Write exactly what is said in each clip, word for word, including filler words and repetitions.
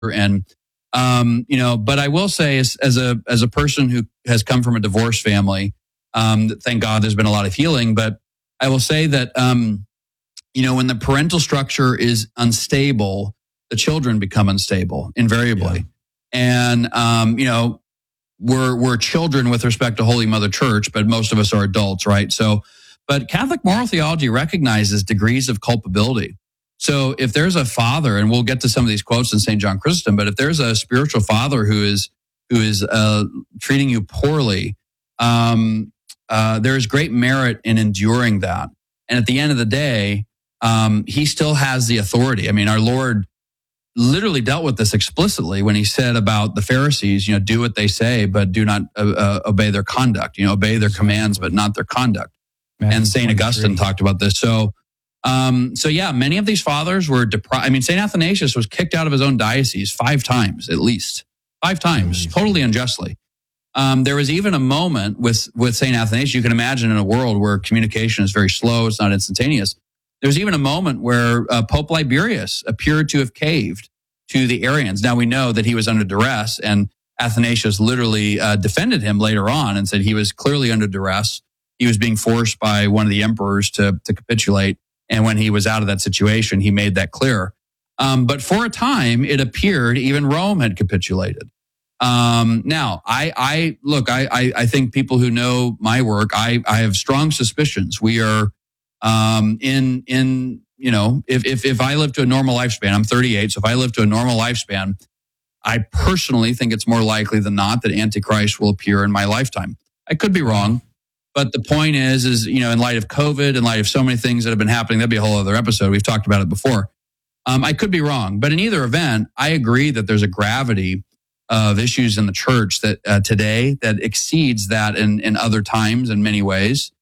And, um, you know, but I will say as, as a, as a person who has come from a divorced family, um, thank God there's been a lot of healing, but I will say that, um, you know, when the parental structure is unstable, the children become unstable invariably. Yeah. And, um, you know, we're, we're children with respect to Holy Mother Church, but most of us are adults, right? So, but Catholic moral theology recognizes degrees of culpability. So if there's a father, and we'll get to some of these quotes in Saint John Chrysostom, but if there's a spiritual father who is, who is, uh, treating you poorly, um, uh, there is great merit in enduring that. And at the end of the day, um, he still has the authority. I mean, our Lord literally dealt with this explicitly when he said about the Pharisees, you know, do what they say, but do not uh, uh, obey their conduct, you know, obey their commands, but not their conduct. Man, and Saint Augustine talked about this. So, um, so yeah, many of these fathers were deprived. I mean, Saint Athanasius was kicked out of his own diocese five times, at least five times, mm-hmm. totally unjustly. Um, there was even a moment with, with Saint Athanasius, you can imagine in a world where communication is very slow, it's not instantaneous. There was even a moment where uh, Pope Liberius appeared to have caved to the Arians. Now we know that he was under duress, and Athanasius literally uh, defended him later on and said he was clearly under duress. He was being forced by one of the emperors to, to capitulate. And when he was out of that situation, he made that clear. Um, but for a time, it appeared even Rome had capitulated. Um, now, I, I look, I, I, I think people who know my work, I, I have strong suspicions. We are um, in, in, you know, if, if, if I live to a normal lifespan, I'm thirty-eight. So if I live to a normal lifespan, I personally think it's more likely than not that Antichrist will appear in my lifetime. I could be wrong. But the point is, is, you know, in light of COVID, in light of so many things that have been happening, that'd be a whole other episode. We've talked about it before. Um, I could be wrong. But in either event, I agree that there's a gravity of issues in the church that uh, today that exceeds that in, in other times in many ways.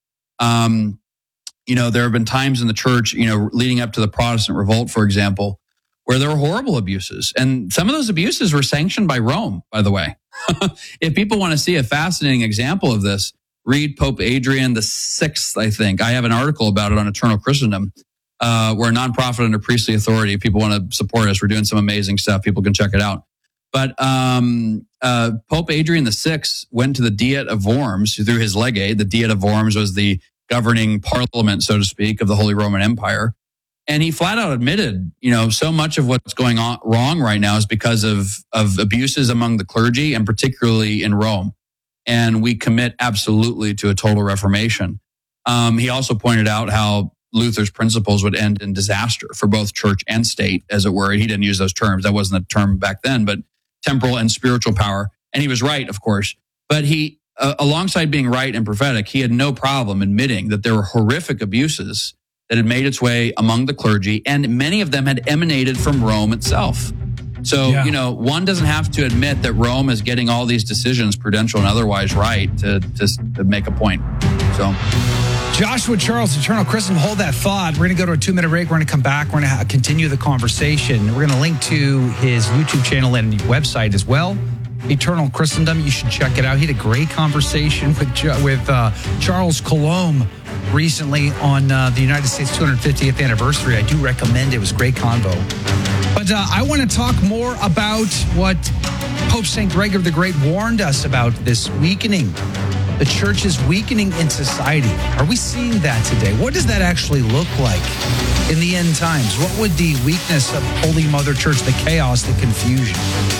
Um, you know, there have been times in the church, you know, leading up to the Protestant revolt, for example, where there were horrible abuses. And some of those abuses were sanctioned by Rome, by the way. If people want to see a fascinating example of this, read Pope Adrian the Sixth, I think. I have an article about it on Eternal Christendom. Uh, we're a nonprofit under priestly authority. If people want to support us, we're doing some amazing stuff. People can check it out. But um, uh, Pope Adrian the Sixth went to the Diet of Worms through his legate. The Diet of Worms was the governing parliament, so to speak, of the Holy Roman Empire. And he flat out admitted, you know, so much of what's going on wrong right now is because of, of abuses among the clergy, and particularly in Rome. And we commit absolutely to a total reformation. Um, he also pointed out how Luther's principles would end in disaster for both church and state, as it were. He didn't use those terms. That wasn't a term back then, but temporal and spiritual power. And he was right, of course. But he, uh, alongside being right and prophetic, he had no problem admitting that there were horrific abuses that had made its way among the clergy, and many of them had emanated from Rome itself. So, yeah. you know, one doesn't have to admit that Rome is getting all these decisions, prudential and otherwise, right to, to, to make a point. So, Joshua Charles, Eternal Christendom, hold that thought. We're going to go to a two-minute break. We're going to come back. We're going to continue the conversation. We're going to link to his YouTube channel and website as well, Eternal Christendom. You should check it out. He had a great conversation with with uh, Charles Coulombe recently on uh, the United States two hundred fiftieth anniversary. I do recommend it. It was a great convo. But uh, I want to talk more about what Pope Saint Gregor the Great warned us about, this weakening. The church is weakening in society. Are we seeing that today? What does that actually look like in the end times? What would the weakness of Holy Mother Church, the chaos, the confusion,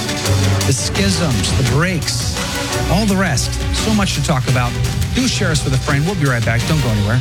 the schisms, the breaks, all the rest? So much to talk about. Do share us with a friend. We'll be right back. Don't go anywhere.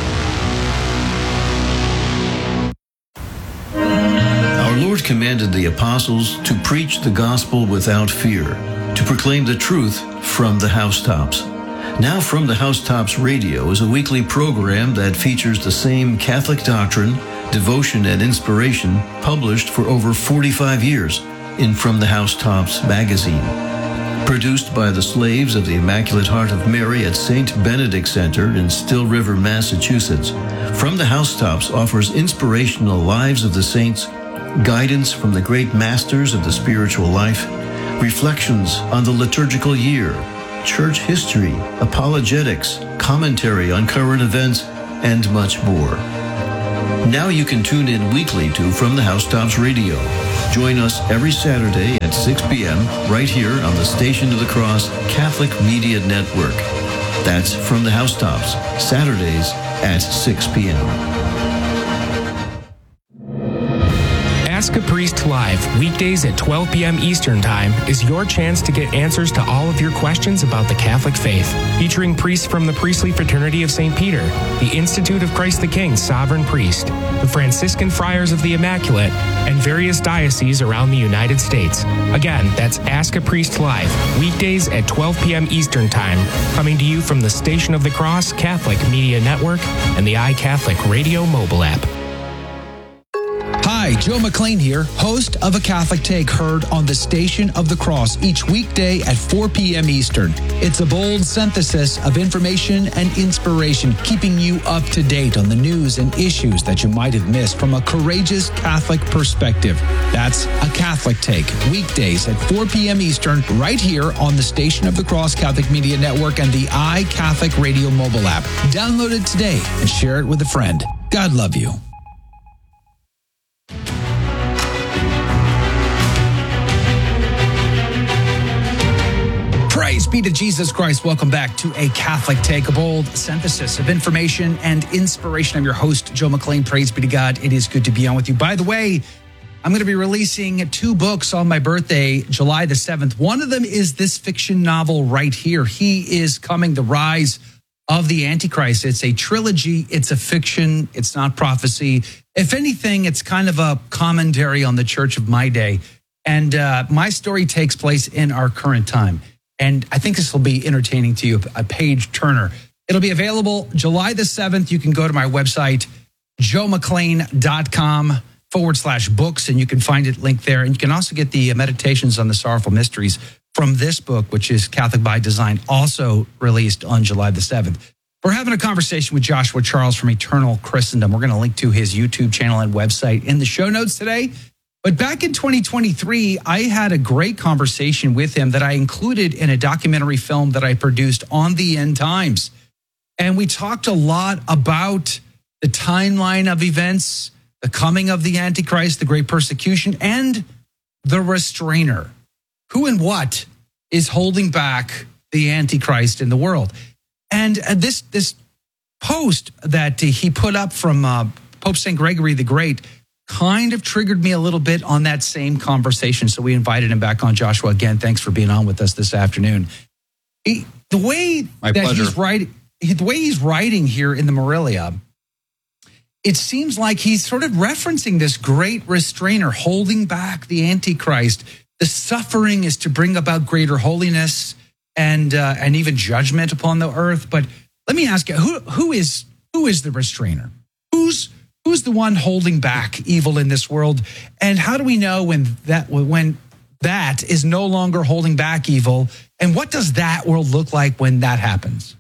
Our Lord commanded the apostles to preach the gospel without fear, to proclaim the truth from the housetops. Now From the Housetops Radio is a weekly program that features the same Catholic doctrine, devotion, and inspiration published for over forty-five years in From the Housetops magazine. Produced by the slaves of the Immaculate Heart of Mary at Saint Benedict Center in Still River, Massachusetts, From the Housetops offers inspirational lives of the saints, guidance from the great masters of the spiritual life, reflections on the liturgical year, church history, apologetics, commentary on current events, and much more. Now you can tune in weekly to From the Housetops Radio. Join us every Saturday at six p.m. right here on the Station of the Cross Catholic Media Network. That's From the Housetops, Saturdays at six p.m. Ask a Priest Live, weekdays at twelve p.m. Eastern Time, is your chance to get answers to all of your questions about the Catholic faith. Featuring priests from the Priestly Fraternity of Saint Peter, the Institute of Christ the King Sovereign Priest, the Franciscan Friars of the Immaculate, and various dioceses around the United States. Again, that's Ask a Priest Live, weekdays at twelve p.m. Eastern Time, coming to you from the Station of the Cross Catholic Media Network and the iCatholic Radio mobile app. Hi, Joe McLean here, host of A Catholic Take, heard on the Station of the Cross each weekday at four p.m. Eastern. It's a bold synthesis of information and inspiration, keeping you up to date on the news and issues that you might have missed from a courageous Catholic perspective. That's A Catholic Take, weekdays at four p.m. Eastern, right here on the Station of the Cross Catholic Media Network and the iCatholic Radio mobile app. Download it today and share it with a friend. God love you. Praise be to Jesus Christ. Welcome back to A Catholic Take, a bold synthesis of information and inspiration. I'm your host, Joe McLean. Praise be to God. It is good to be on with you. By the way, I'm going to be releasing two books on my birthday, July the seventh. One of them is this fiction novel right here. He is Coming, The Rise of the Antichrist. It's a trilogy. It's a fiction. It's not prophecy. If anything, it's kind of a commentary on the church of my day. And uh, my story takes place in our current time. And I think this will be entertaining to you, a page turner. It'll be available July the seventh. You can go to my website, joe mclean dot com forward slash books, and you can find it linked there. And you can also get the Meditations on the Sorrowful Mysteries from this book, which is Catholic by Design, also released on July the seventh. We're having a conversation with Joshua Charles from Eternal Christendom. We're going to link to his YouTube channel and website in the show notes today. But back in twenty twenty-three, I had a great conversation with him that I included in a documentary film that I produced on the end times. And we talked a lot about the timeline of events, the coming of the Antichrist, the great persecution, and the restrainer. Who and what is holding back the Antichrist in the world? And this, this post that he put up from uh, Pope Saint Gregory the Great kind of triggered me a little bit on that same conversation. So we invited him back on. Joshua, again, thanks for being on with us this afternoon. He, the way My that pleasure. he's writing, the way he's writing here in the Marilia, it seems like he's sort of referencing this great restrainer holding back the Antichrist. The suffering is to bring about greater holiness and uh, and even judgment upon the earth. But let me ask you, who who is who is the restrainer? Who's Who's the one holding back evil in this world? And how do we know when that when that is no longer holding back evil? And what does that world look like when that happens?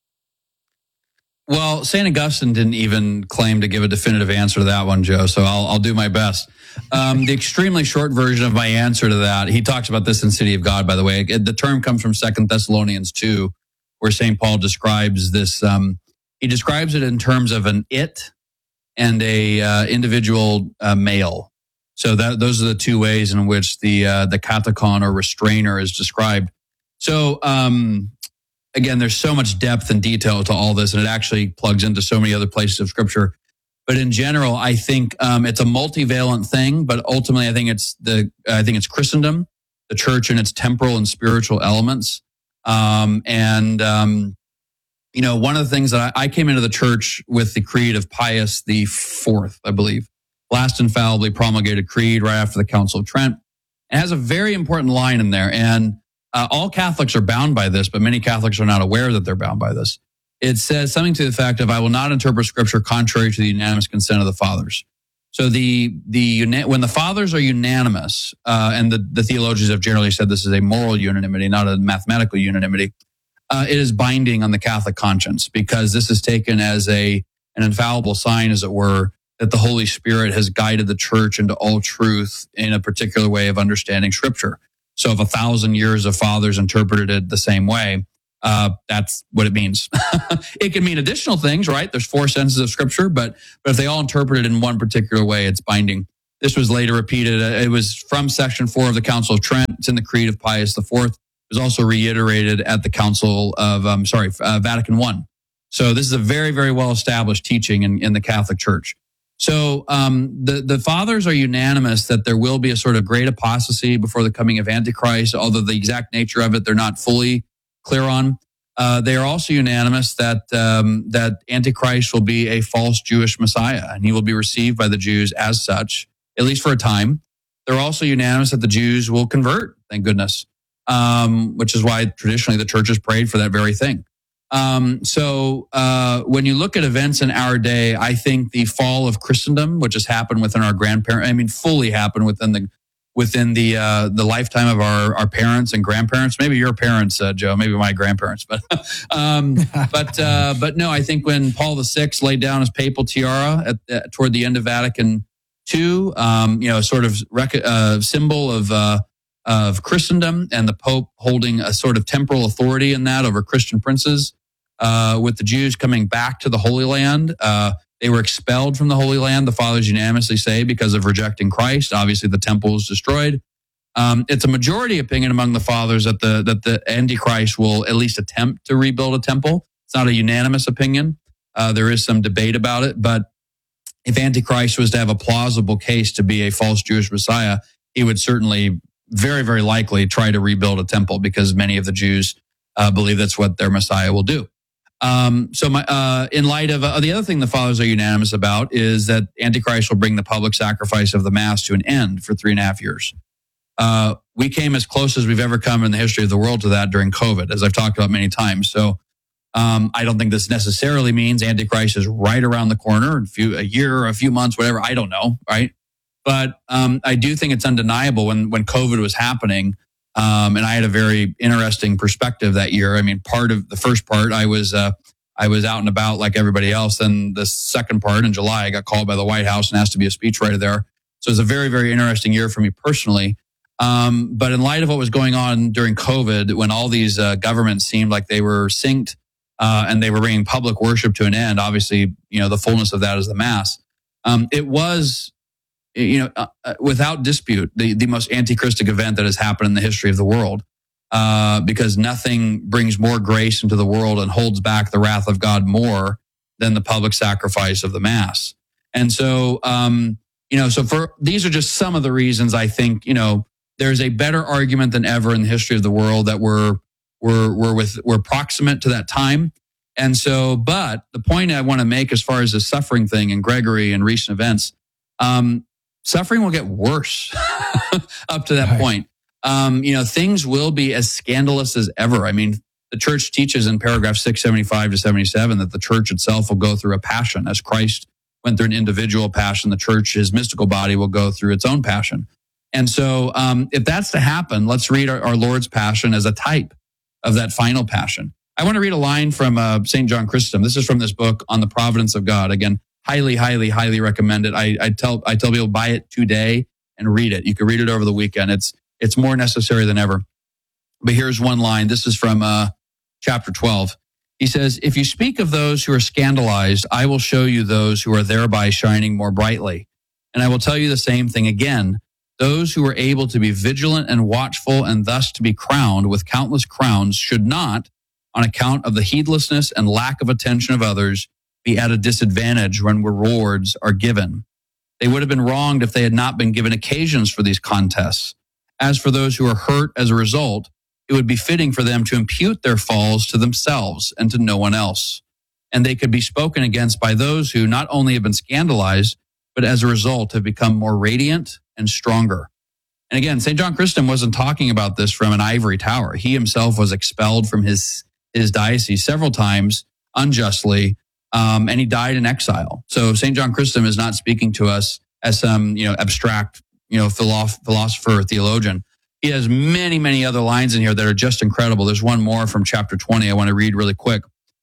Well, Saint Augustine didn't even claim to give a definitive answer to that one, Joe, so I'll, I'll do my best. Um, the extremely short version of my answer to that, he talks about this in City of God, by the way. The term comes from Second Thessalonians two, where Saint Paul describes this. Um, he describes it in terms of an it and a uh, individual uh, male. So that those are the two ways in which the uh, the katakon or restrainer is described. So um, again, there's so much depth and detail to all this, and it actually plugs into so many other places of Scripture. But in general, I think um, it's a multivalent thing. But ultimately, I think it's the I think it's Christendom, the church, and its temporal and spiritual elements. Um, and um, You know, one of the things that I, I came into the church with the creed of Pius the Fourth, I believe, last infallibly promulgated creed right after the Council of Trent. It has a very important line in there. And uh, all Catholics are bound by this, but many Catholics are not aware that they're bound by this. It says something to the effect of, I will not interpret Scripture contrary to the unanimous consent of the fathers. So the the when the fathers are unanimous, uh, and the, the theologians have generally said this is a moral unanimity, not a mathematical unanimity, Uh, it is binding on the Catholic conscience, because this is taken as a an infallible sign, as it were, that the Holy Spirit has guided the church into all truth in a particular way of understanding Scripture. So if a thousand years of fathers interpreted it the same way, uh, that's what it means. It can mean additional things, right? There's four senses of Scripture, but but if they all interpret it in one particular way, it's binding. this was later repeated. It was from section four of the Council of Trent. It's in the Creed of Pius the Fourth. It was also reiterated at the Council of, um, sorry, uh, Vatican One. So this is a very, very well-established teaching in, in the Catholic Church. So um, the, the fathers are unanimous that there will be a sort of great apostasy before the coming of Antichrist, although the exact nature of it they're not fully clear on. Uh, they are also unanimous that um, that Antichrist will be a false Jewish Messiah, and he will be received by the Jews as such, at least for a time. They're also unanimous that the Jews will convert, thank goodness, um, which is why traditionally the church has prayed for that very thing. Um, so uh, when you look at events in our day, I think the fall of Christendom, which has happened within our grandparents, I mean, fully happened within the within the uh, the lifetime of our, our parents and grandparents, maybe your parents, uh, Joe, maybe my grandparents, but um, but uh, but no, I think when Paul the Sixth laid down his papal tiara at, at, toward the end of Vatican Two, um, you know, a sort of rec- uh, symbol of uh, of Christendom, and the Pope holding a sort of temporal authority in that over Christian princes, uh, with the Jews coming back to the Holy Land. Uh, They were expelled from the Holy Land, the fathers unanimously say, because of rejecting Christ. Obviously, the temple was destroyed. Um, it's a majority opinion among the fathers that the that the Antichrist will at least attempt to rebuild a temple. It's not a unanimous opinion. Uh, there is some debate about it. But if Antichrist was to have a plausible case to be a false Jewish Messiah, he would certainly, very, very likely try to rebuild a temple, because many of the Jews uh, believe that's what their Messiah will do. Um, so my, uh, in light of uh, the other thing the fathers are unanimous about is that Antichrist will bring the public sacrifice of the Mass to an end for three and a half years. Uh, we came as close as we've ever come in the history of the world to that during COVID, as I've talked about many times. So, um, I don't think this necessarily means Antichrist is right around the corner, a few, a year, or a few months, whatever. I don't know. Right. But, um, I do think it's undeniable when, when COVID was happening. Um, and I had a very interesting perspective that year. I mean, part of the first part, I was uh, I was out and about like everybody else. And the second part, in July, I got called by the White House and asked to be a speechwriter there. So it was a very, very interesting year for me personally. Um, but in light of what was going on during COVID, when all these uh, governments seemed like they were synced uh, and they were bringing public worship to an end, obviously, you know, the fullness of that is the Mass. Um, it was, you know, uh, without dispute, the, the most antichristic event that has happened in the history of the world, uh, because nothing brings more grace into the world and holds back the wrath of God more than the public sacrifice of the Mass. And so, um, you know, so for these are just some of the reasons I think, you know, there's a better argument than ever in the history of the world that we're we're we're with we're proximate to that time. And so, but the point I want to make as far as the suffering thing and Gregory and recent events, um, suffering will get worse up to that right. point. Um, you know, things will be as scandalous as ever. I mean, the church teaches in paragraph six seventy-five to seventy-seven that the church itself will go through a passion. As Christ went through an individual passion, the church, his mystical body, will go through its own passion. And so um, if that's to happen, let's read our, our Lord's passion as a type of that final passion. I want to read a line from uh, Saint John Chrysostom. This is from this book on the providence of God. Again, highly, highly, highly recommend it. I, I tell I tell people, buy it today and read it. You can read it over the weekend. It's it's more necessary than ever. But here's one line. This is from uh, chapter twelve. He says, "If you speak of those who are scandalized, I will show you those who are thereby shining more brightly. And I will tell you the same thing again. Those who are able to be vigilant and watchful and thus to be crowned with countless crowns should not, on account of the heedlessness and lack of attention of others, be at a disadvantage when rewards are given. They would have been wronged if they had not been given occasions for these contests. As for those who are hurt as a result, it would be fitting for them to impute their falls to themselves and to no one else. And they could be spoken against by those who not only have been scandalized, but as a result have become more radiant and stronger." And again, Saint John Chrysostom wasn't talking about this from an ivory tower. He himself was expelled from his, his diocese several times unjustly, um, and he died in exile. So Saint John Chrysostom is not speaking to us as some, you know, abstract, you know, philosopher, philosopher or theologian. He has many, many other lines in here that are just incredible. There's one more from chapter twenty I want to read really quick.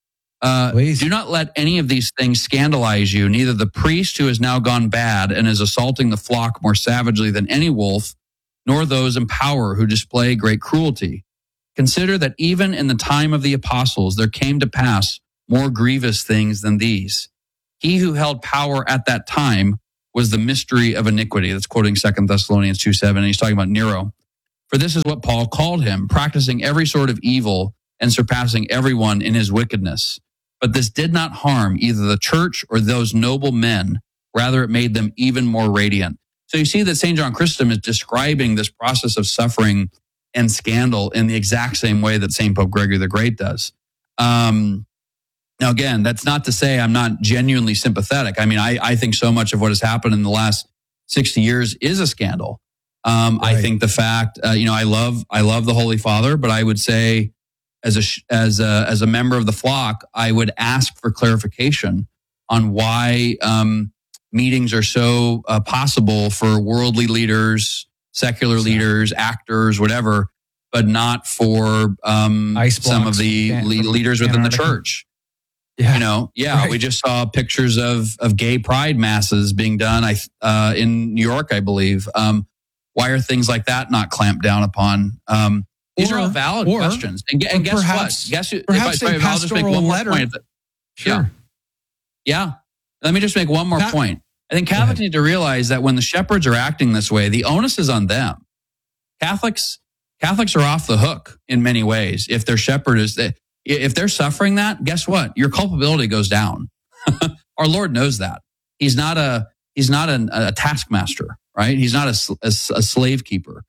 Uh, do not let any of these things scandalize you, neither the priest who has now gone bad and is assaulting the flock more savagely than any wolf, nor those in power who display great cruelty. Consider that even in the time of the apostles, there came to pass more grievous things than these. He who held power at that time was the mystery of iniquity. That's quoting Second Thessalonians two seven. And he's talking about Nero. For this is what Paul called him, practicing every sort of evil and surpassing everyone in his wickedness. But this did not harm either the church or those noble men. Rather, it made them even more radiant. So you see that Saint John Chrysostom is describing this process of suffering and scandal in the exact same way that Saint Pope Gregory the Great does. Um, now, again, that's not to say I'm not genuinely sympathetic. I mean, I, I think so much of what has happened in the last sixty years is a scandal. Um, right. I think the fact, uh, you know, I love, I love the Holy Father, but I would say, as a as a as a member of the flock, I would ask for clarification on why um, meetings are so uh, possible for worldly leaders, secular exactly. leaders, actors, whatever, but not for um, some of the Can- le- leaders within Antarctica. The church. Yeah. You know, yeah, right. We just saw pictures of of gay pride masses being done. I uh, in New York, I believe. Um, Why are things like that not clamped down upon? Um, these or, are all valid or, questions. And, and guess perhaps, what? Guess perhaps if I, sorry, I'll just make one letter. more point. Sure. Yeah. yeah. Let me just make one more Pat- point. I think Catholics need to realize that when the shepherds are acting this way, the onus is on them. Catholics, Catholics are off the hook in many ways. If their shepherd is, if they're suffering that, guess what? Your culpability goes down. Our Lord knows that. He's not a, he's not an, a taskmaster. Right? He's not a, a, a slave keeper.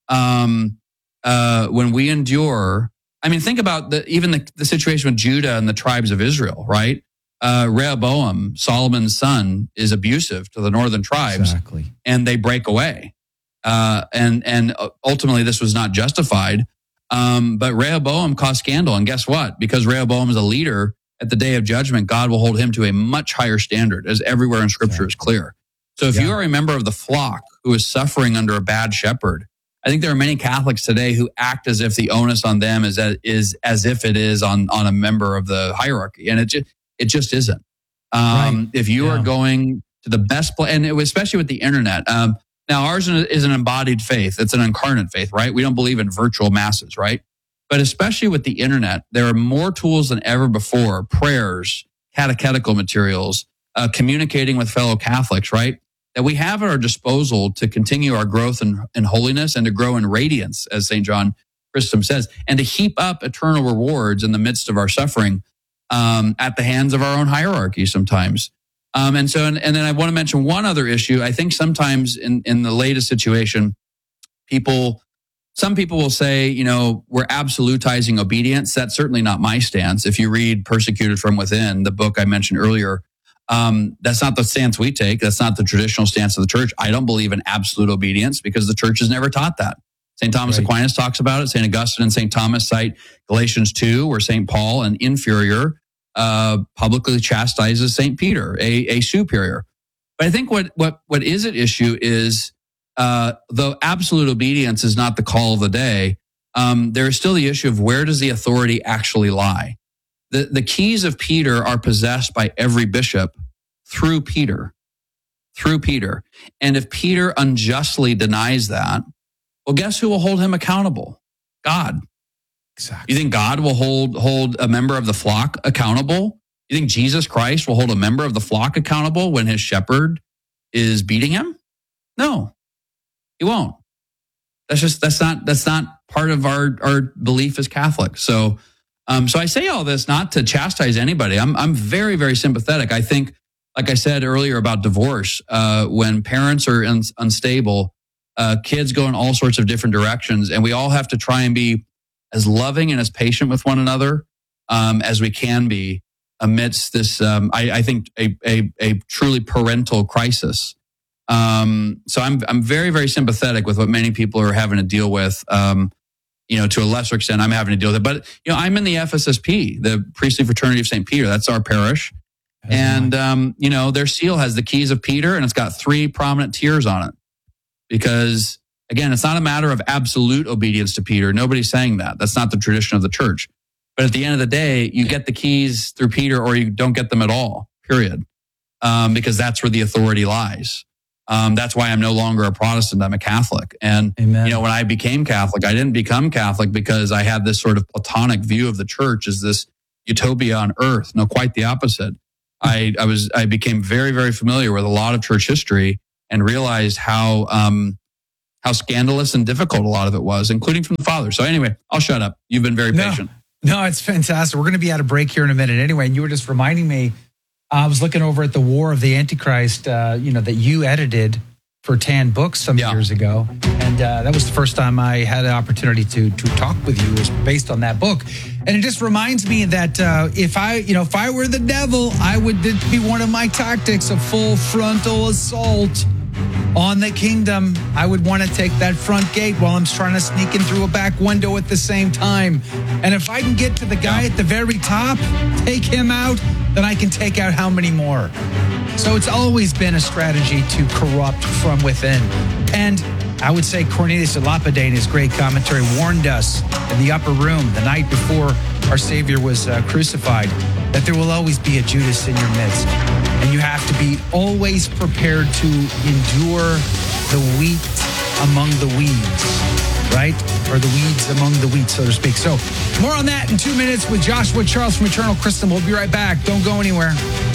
Um, uh, when we endure, I mean, think about the, even the, the situation with Judah and the tribes of Israel, right? Uh, Rehoboam, Solomon's son, is abusive to the northern tribes, exactly. and they break away. Uh, and and ultimately, this was not justified. Um, but Rehoboam caused scandal, and guess what? Because Rehoboam is a leader, at the day of judgment, God will hold him to a much higher standard, as everywhere in Scripture exactly. is clear. So if yeah. you are a member of the flock who is suffering under a bad shepherd, I think there are many Catholics today who act as if the onus on them is as, is as if it is on, on a member of the hierarchy. And it just, it just isn't. Um, right. If you yeah. are going to the best place, and it was, especially with the internet. Um, now, ours is an embodied faith. It's an incarnate faith, right? We don't believe in virtual masses, right? But especially with the internet, there are more tools than ever before, prayers, catechetical materials, uh, communicating with fellow Catholics, right? That we have at our disposal to continue our growth in, in holiness and to grow in radiance, as Saint John Chrysostom says, and to heap up eternal rewards in the midst of our suffering um, at the hands of our own hierarchy sometimes. Um, and so, and, and then I want to mention one other issue. I think sometimes in, in the latest situation, people, some people will say, you know, we're absolutizing obedience. That's certainly not my stance. If you read Persecuted from Within, the book I mentioned earlier, Um, that's not the stance we take. That's not the traditional stance of the church. I don't believe in absolute obedience because the church has never taught that. Saint Thomas right. Aquinas talks about it. Saint Augustine and Saint Thomas cite Galatians two, where Saint Paul, an inferior, uh, publicly chastises Saint Peter, a, a superior. But I think what what what is at issue is, uh, though absolute obedience is not the call of the day, um, there is still the issue of where does the authority actually lie? The, the keys of Peter are possessed by every bishop through Peter, through Peter. And if Peter unjustly denies that, well, guess who will hold him accountable? God. Exactly. You think God will hold, hold a member of the flock accountable? You think Jesus Christ will hold a member of the flock accountable when his shepherd is beating him? No, he won't. That's just, that's not, that's not part of our, our belief as Catholics. So, Um, so I say all this not to chastise anybody. I'm I'm very, very sympathetic. I think, like I said earlier about divorce, uh, when parents are un- unstable, uh, kids go in all sorts of different directions, and we all have to try and be as loving and as patient with one another um, as we can be amidst this, um, I, I think, a, a, a truly parental crisis. Um, so I'm I'm very, very sympathetic with what many people are having to deal with. Um, You know, to a lesser extent, I'm having to deal with it. But, you know, I'm in the F S S P, the Priestly Fraternity of Saint Peter. That's our parish. That's and, nice. um, you know, their seal has the keys of Peter, and it's got three prominent tiers on it. Because, again, it's not a matter of absolute obedience to Peter. Nobody's saying that. That's not the tradition of the church. But at the end of the day, you get the keys through Peter or you don't get them at all, period. Um, because that's where the authority lies. Um, that's why I'm no longer a Protestant. I'm a Catholic. And, Amen. You know, when I became Catholic, I didn't become Catholic because I had this sort of Platonic view of the church as this utopia on earth. No, quite the opposite. I, I was, I became very, very familiar with a lot of church history and realized how um, how scandalous and difficult a lot of it was, including from the father. So anyway, I'll shut up. You've been very no, patient. No, it's fantastic. We're going to be at a break here in a minute anyway. And you were just reminding me, I was looking over at the War of the Antichrist, uh, you know, that you edited for Tan Books some Yeah. years ago. And uh, that was the first time I had an opportunity to to talk with you, was based on that book. And it just reminds me that uh, if I, you know, if I were the devil, I would it'd be one of my tactics, a full frontal assault on the kingdom. I would want to take that front gate while I'm trying to sneak in through a back window at the same time. And if I can get to the guy at the very top, take him out, then I can take out how many more? So it's always been a strategy to corrupt from within. And I would say Cornelius Lapide in his great commentary warned us in the upper room the night before our Savior was uh, crucified that there will always be a Judas in your midst. And you have to be always prepared to endure the wheat among the weeds, right? Or the weeds among the wheat, so to speak. So more on that in two minutes with Joshua Charles from Eternal Christendom. We'll be right back. Don't go anywhere.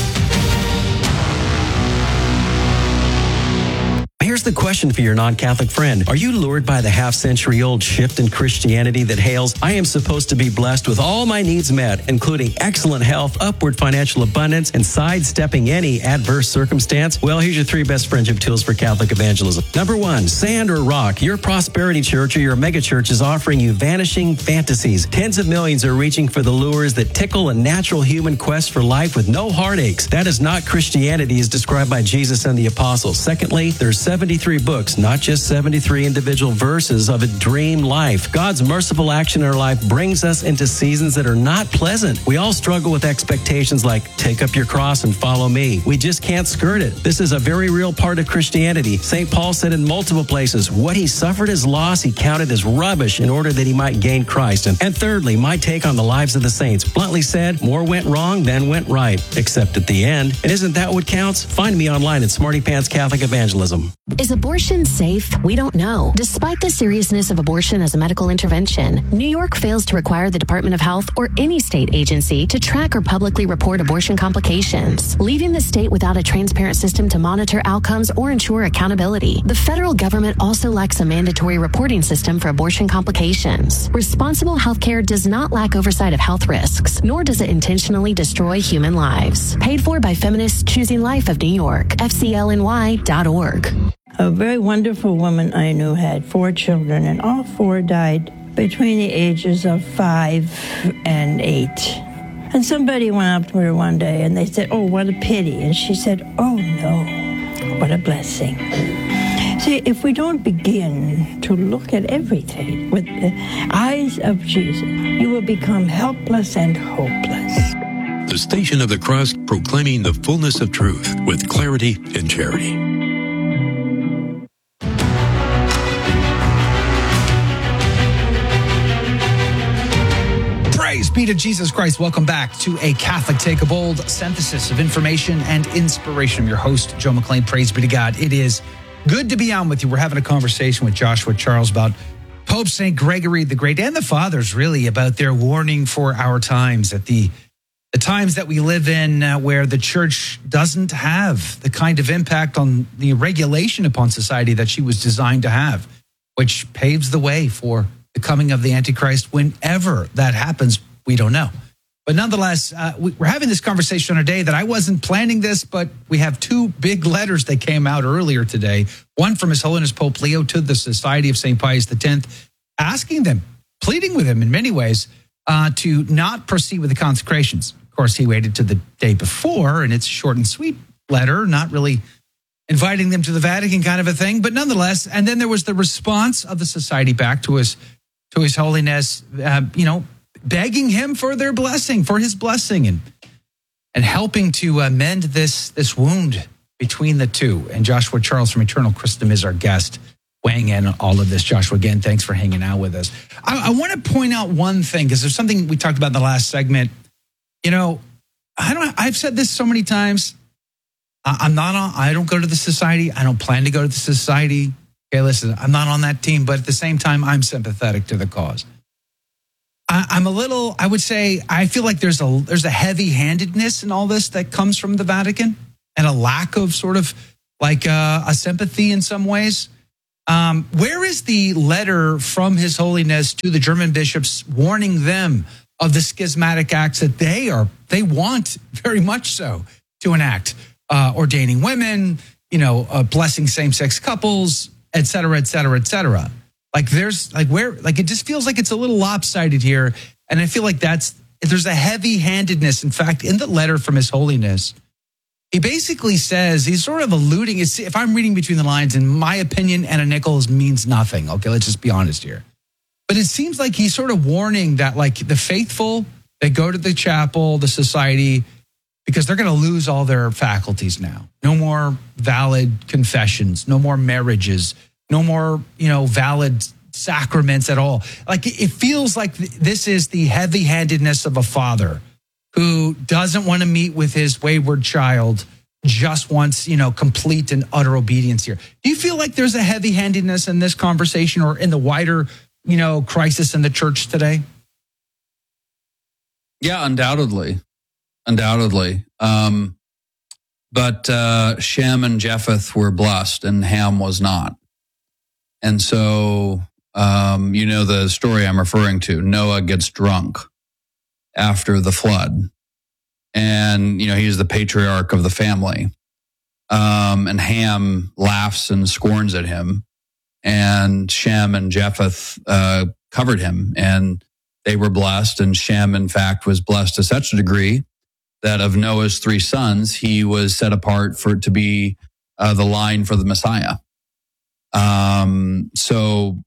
Here's the question for your non-Catholic friend. Are you lured by the half-century-old shift in Christianity that hails, I am supposed to be blessed with all my needs met, including excellent health, upward financial abundance, and sidestepping any adverse circumstance? Well, here's your three best friendship tools for Catholic evangelism. Number one, sand or rock. Your prosperity church or your megachurch is offering you vanishing fantasies. Tens of millions are reaching for the lures that tickle a natural human quest for life with no heartaches. That is not Christianity as described by Jesus and the apostles. Secondly, there's seventy-three books, not just seventy-three individual verses of a dream life. God's merciful action in our life brings us into seasons that are not pleasant. We all struggle with expectations like, take up your cross and follow me. We just can't skirt it. This is a very real part of Christianity. Saint Paul said in multiple places, what he suffered as loss, he counted as rubbish in order that he might gain Christ. And, and thirdly, my take on the lives of the saints. Bluntly said, more went wrong than went right, except at the end. And isn't that what counts? Find me online at Smarty Pants Catholic Evangelism. Is abortion safe? We don't know. Despite the seriousness of abortion as a medical intervention, New York fails to require the Department of Health or any state agency to track or publicly report abortion complications, leaving the state without a transparent system to monitor outcomes or ensure accountability. The federal government also lacks a mandatory reporting system for abortion complications. Responsible healthcare does not lack oversight of health risks, nor does it intentionally destroy human lives. Paid for by Feminists Choosing Life of New York, F C L N Y dot org. A very wonderful woman I knew had four children, and all four died between the ages of five and eight. And somebody went up to her one day and they said, oh, what a pity. And she said, oh, no, what a blessing. See, if we don't begin to look at everything with the eyes of Jesus, you will become helpless and hopeless. The Station of the Cross, proclaiming the fullness of truth with clarity and charity. Praise be to Jesus Christ. Welcome back to a Catholic Take a Bold synthesis of information and inspiration. I'm your host, Joe McLean. Praise be to God. It is good to be on with you. We're having a conversation with Joshua Charles about Pope Saint Gregory the Great and the Fathers, really, about their warning for our times, at the, the times that we live in uh, where the church doesn't have the kind of impact on the regulation upon society that she was designed to have, which paves the way for the coming of the Antichrist. Whenever that happens, we don't know. But nonetheless, uh, we, we're having this conversation on a day that I wasn't planning this, but we have two big letters that came out earlier today. One from His Holiness Pope Leo to the Society of Saint Pius X, asking them, pleading with him in many ways, uh, to not proceed with the consecrations. Of course, he waited to the day before, and it's a short and sweet letter, not really inviting them to the Vatican kind of a thing, but nonetheless. And then there was the response of the society back to his to His Holiness, uh, you know, begging him for their blessing, for his blessing, and and helping to uh, mend this this wound between the two. And Joshua Charles from Eternal Christendom is our guest, weighing in on all of this. Joshua, again, thanks for hanging out with us. I, I want to point out one thing, because there's something we talked about in the last segment. You know, I don't. I've said this so many times. I, I'm not on. I don't go to the society. I don't plan to go to the society. Okay, listen, I'm not on that team, but at the same time, I'm sympathetic to the cause. I, I'm a little, I would say, I feel like there's a there's a heavy-handedness in all this that comes from the Vatican, and a lack of sort of like uh, a sympathy in some ways. Um, where is the letter from His Holiness to the German bishops warning them of the schismatic acts that they are they want very much so to enact, uh, ordaining women, you know, uh, blessing same-sex couples, et cetera, et cetera, et cetera. Like there's like where like it just feels like it's a little lopsided here, and I feel like that's there's a heavy-handedness. In fact, in the letter from His Holiness, he basically says, he's sort of alluding, if I'm reading between the lines, in my opinion, Anna Nichols means nothing. Okay, let's just be honest here. But it seems like he's sort of warning that like the faithful, they go to the chapel, the society, because they're going to lose all their faculties now. No more valid confessions, no more marriages, no more, you know, valid sacraments at all. Like it feels like this is the heavy-handedness of a father who doesn't want to meet with his wayward child, just wants, you know, complete and utter obedience here. Do you feel like there's a heavy-handedness in this conversation or in the wider, you know, crisis in the church today? Yeah, undoubtedly. Undoubtedly. Um, but uh, Shem and Japheth were blessed and Ham was not. And so, um, you know, the story I'm referring to, Noah gets drunk after the flood. And, you know, he's the patriarch of the family. Um, and Ham laughs and scorns at him. And Shem and Japheth uh, covered him. And they were blessed. And Shem, in fact, was blessed to such a degree that of Noah's three sons, he was set apart for to be uh, the line for the Messiah. Um, so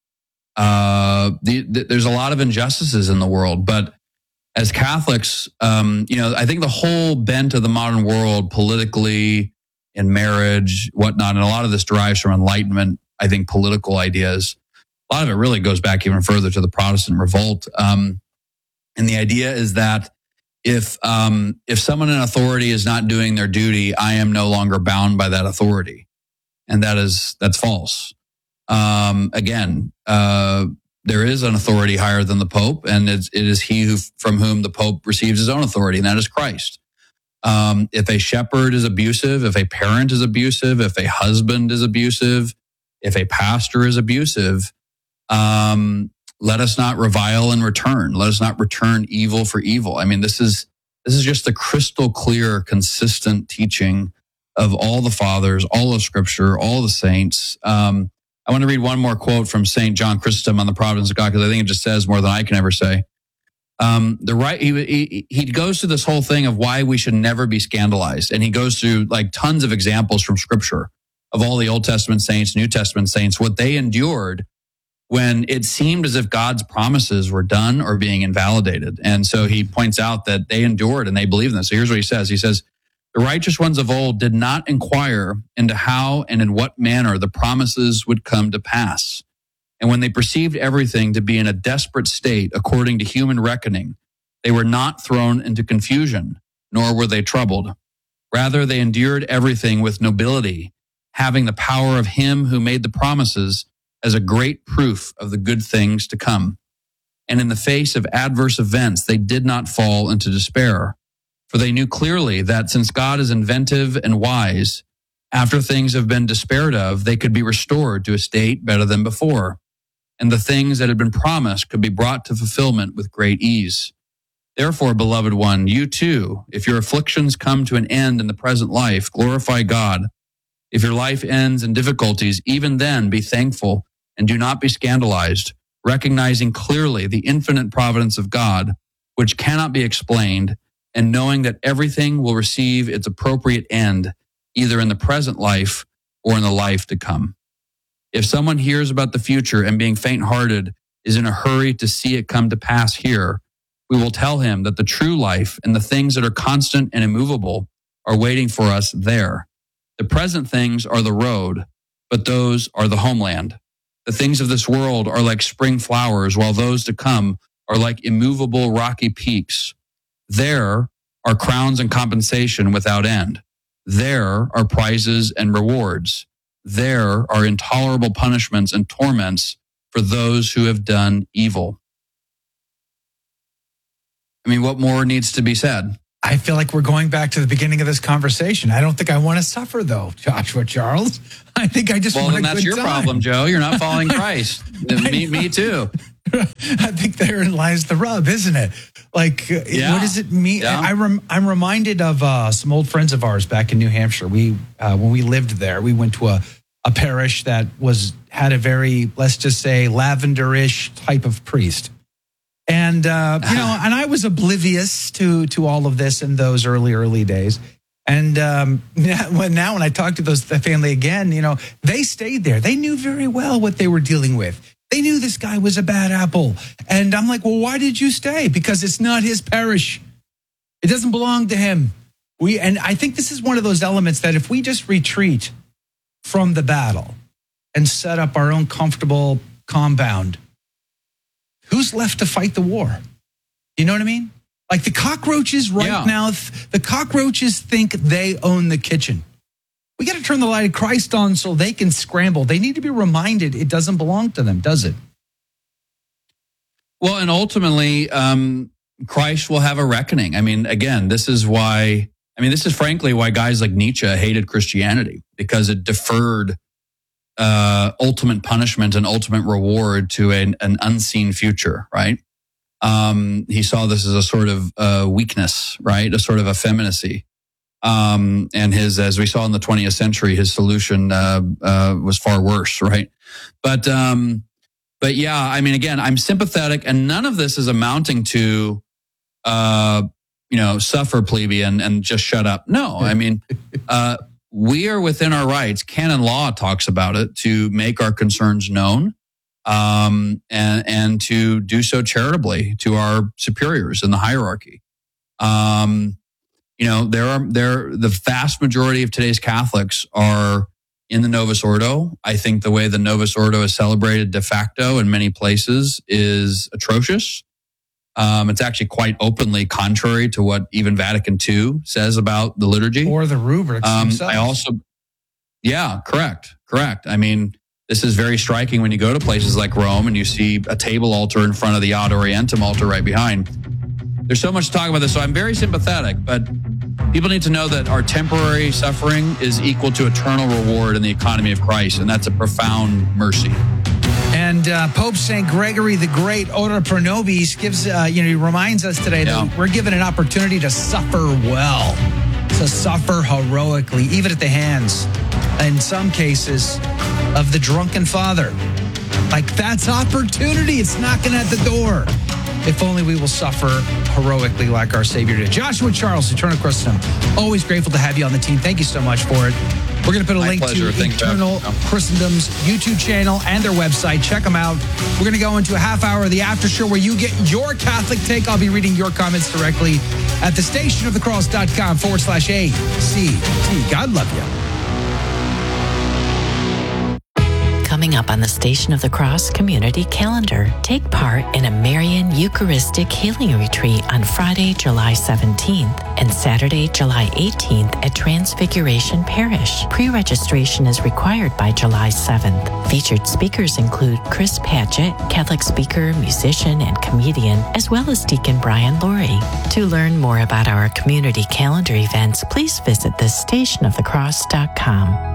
uh, the, the, there's a lot of injustices in the world, but as Catholics, um, you know, I think the whole bent of the modern world, politically, in marriage, whatnot, and a lot of this derives from Enlightenment, I think, political ideas. A lot of it really goes back even further to the Protestant revolt. Um, and the idea is that if um, if someone in authority is not doing their duty, I am no longer bound by that authority, and that is that's false. Um, again. Uh, There is an authority higher than the Pope, and it's, it is he who, from whom the Pope receives his own authority, and that is Christ. Um, if a shepherd is abusive, if a parent is abusive, if a husband is abusive, if a pastor is abusive, um, let us not revile in return. Let us not return evil for evil. I mean, this is this is just the crystal clear, consistent teaching of all the fathers, all of Scripture, all the saints. Um, I want to read one more quote from Saint John Chrysostom on the Providence of God, because I think it just says more than I can ever say. Um, the right, he, he, he goes through this whole thing of why we should never be scandalized. And he goes through like tons of examples from Scripture of all the Old Testament saints, New Testament saints, what they endured when it seemed as if God's promises were done or being invalidated. And so he points out that they endured and they believed in this. So here's what he says. He says, the righteous ones of old did not inquire into how and in what manner the promises would come to pass. And when they perceived everything to be in a desperate state according to human reckoning, they were not thrown into confusion, nor were they troubled. Rather, they endured everything with nobility, having the power of him who made the promises as a great proof of the good things to come. And in the face of adverse events, they did not fall into despair. For they knew clearly that since God is inventive and wise, after things have been despaired of, they could be restored to a state better than before. And the things that had been promised could be brought to fulfillment with great ease. Therefore, beloved one, you too, if your afflictions come to an end in the present life, glorify God. If your life ends in difficulties, even then be thankful and do not be scandalized, recognizing clearly the infinite providence of God, which cannot be explained, and knowing that everything will receive its appropriate end, either in the present life or in the life to come. If someone hears about the future and being faint-hearted is in a hurry to see it come to pass here, we will tell him that the true life and the things that are constant and immovable are waiting for us there. The present things are the road, but those are the homeland. The things of this world are like spring flowers, while those to come are like immovable rocky peaks. There are crowns and compensation without end. There are prizes and rewards. There are intolerable punishments and torments for those who have done evil. I mean, what more needs to be said? I feel like we're going back to the beginning of this conversation. I don't think I want to suffer, though, Joshua Charles. I think I just well, want a then that's good your time. problem, Joe. You're not following Christ. me, me too. I think therein lies the rub, isn't it? Like, uh, Yeah. what does it mean? Yeah. I rem- I'm reminded of uh, some old friends of ours back in New Hampshire. We, uh, when we lived there, we went to a, a parish that was had a very, let's just say, lavenderish type of priest. And, uh, you know, and I was oblivious to to all of this in those early, early days. And um, now, when, now when I talk to those the family again, you know, they stayed there. They knew very well what they were dealing with. They knew this guy was a bad apple. And I'm like, well, why did you stay? Because it's not his parish. It doesn't belong to him. We And I think this is one of those elements that if we just retreat from the battle and set up our own comfortable compound, who's left to fight the war? You know what I mean? Like the cockroaches right Yeah. now, the cockroaches think they own the kitchen. We got to turn the light of Christ on so they can scramble. They need to be reminded it doesn't belong to them, does it? Well, and ultimately, um, Christ will have a reckoning. I mean, again, this is why, I mean, this is frankly why guys like Nietzsche hated Christianity, because it deferred uh, ultimate punishment and ultimate reward to an, an unseen future, right? Um, he saw this as a sort of uh, weakness, right? A sort of effeminacy. Um, and his, as we saw in the twentieth century, his solution uh, uh, was far worse, right? But, um, but yeah, I mean, again, I'm sympathetic, and none of this is amounting to, uh, you know, suffer plebeian and just shut up. No, I mean, uh, we are within our rights. Canon law talks about it, to make our concerns known, um, and and to do so charitably to our superiors in the hierarchy. Um, you know, there are there the vast majority of today's Catholics are in the Novus Ordo. I think the way the Novus Ordo is celebrated de facto in many places is atrocious. Um, it's actually quite openly contrary to what even Vatican Two says about the liturgy. Or the rubrics Um, themselves. I also, yeah, correct, correct. I mean, this is very striking when you go to places like Rome and you see a table altar in front of the Ad Orientem altar right behind. There's so much to talk about this, so I'm very sympathetic, but people need to know that our temporary suffering is equal to eternal reward in the economy of Christ, and that's a profound mercy. And uh, Pope Saint Gregory the Great, Ora pro nobis, gives, uh, you know, he reminds us today Yeah. that we're given an opportunity to suffer well, to suffer heroically, even at the hands, in some cases, of the drunken father. Like, that's opportunity. It's knocking at the door. If only we will suffer heroically like our Savior did. Joshua Charles, Eternal Christendom, always grateful to have you on the team. Thank you so much for it. We're going to put a My link pleasure. to Thanks for having Eternal me. Christendom's YouTube channel and their website. Check them out. We're going to go into a half hour of the after show where you get your Catholic take. I'll be reading your comments directly at the stationofthecross.com forward slash A C T. God love you. Coming up on the Station of the Cross community calendar, take part in a Marian Eucharistic Healing Retreat on Friday, July seventeenth and Saturday, July eighteenth at Transfiguration Parish. Pre-registration is required by July seventh. Featured speakers include Chris Patchett, Catholic speaker, musician, and comedian, as well as Deacon Brian Laurie. To learn more about our community calendar events, please visit the station of the cross dot com.